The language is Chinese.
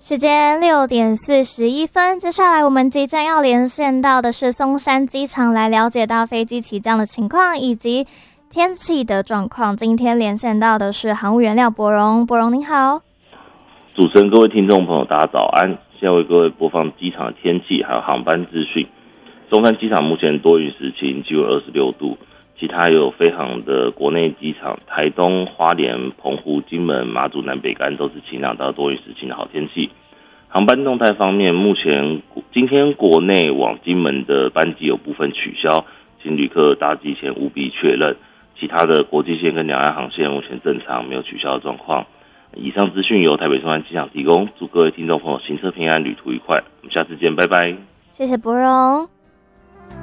时间6:41，接下来我们即将要连线到的是松山机场，来了解到飞机起降的情况以及天气的状况。今天连线到的是航务员廖柏荣，柏荣您好。 主持人、各位听众朋友，大家早安！现在为各位播放机场的天气还有航班资讯。松山机场目前多云时晴，气温26度。其他有飞航的国内机场，台东、花莲、澎湖、金门、马祖、南北竿都是晴朗到多云时晴的好天气。航班动态方面，目前今天国内往金门的班机有部分取消，请旅客搭机前务必确认。其他的国际线跟两岸航线目前正常，没有取消的状况。以上资讯由台北松山机场提供，祝各位听众朋友行车平安，旅途愉快。我们下次见，拜拜。 谢谢柏荣。